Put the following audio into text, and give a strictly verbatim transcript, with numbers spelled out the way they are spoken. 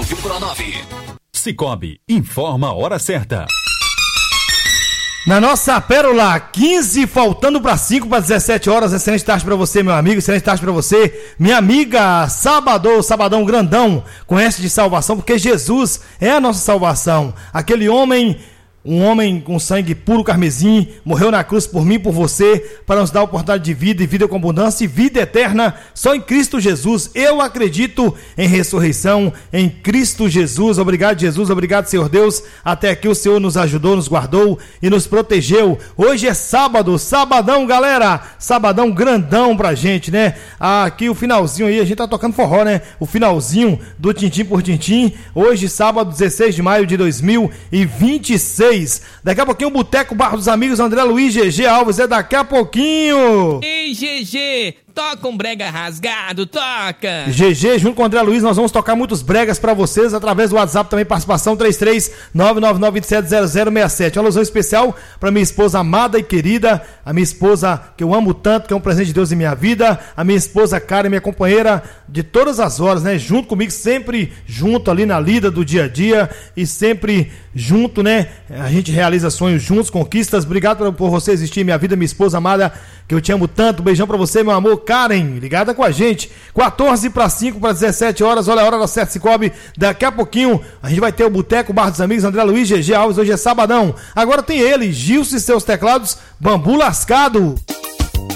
vírgula nove. Cicobi, informa a hora certa. Na nossa pérola, quinze, faltando para cinco, para dezessete horas. Excelente tarde para você, meu amigo. Excelente tarde para você, minha amiga. Sábado, sabadão grandão, com esta de salvação, porque Jesus é a nossa salvação. Aquele homem, um homem com sangue puro carmesim, morreu na cruz por mim e por você, para nos dar a oportunidade de vida e vida com abundância e vida eterna, só em Cristo Jesus. Eu acredito em ressurreição, em Cristo Jesus. Obrigado, Jesus, obrigado, Senhor Deus, até aqui o Senhor nos ajudou, nos guardou e nos protegeu. Hoje é sábado, sabadão, galera, sabadão grandão pra gente, né? Aqui o finalzinho aí, a gente tá tocando forró, né? O finalzinho do Tintim por Tintim, hoje sábado, dezesseis de maio de dois mil e vinte e seis. Daqui a pouquinho o Boteco Bar dos Amigos, André Luiz, G G Alves, é daqui a pouquinho. Ei, G G, toca um brega rasgado, toca. G G, junto com o André Luiz, nós vamos tocar muitos bregas pra vocês, através do WhatsApp também, participação três três nove nove nove dois sete zero zero seis sete. Uma alusão especial pra minha esposa amada e querida, a minha esposa que eu amo tanto, que é um presente de Deus em minha vida, a minha esposa Karen, minha companheira de todas as horas, né, junto comigo, sempre junto ali na lida do dia a dia e sempre junto, né, a gente realiza sonhos juntos, conquistas. Obrigado por, por você existir em minha vida, minha esposa amada, que eu te amo tanto. Beijão pra você, meu amor. Karen, ligada com a gente. quatorze para cinco, para dezessete horas. Olha a hora da certa, Cicobi. Daqui a pouquinho a gente vai ter o Boteco Bar dos Amigos, André Luiz, G G Alves. Hoje é sabadão. Agora tem ele, Gilson e seus teclados, Bambu Lascado.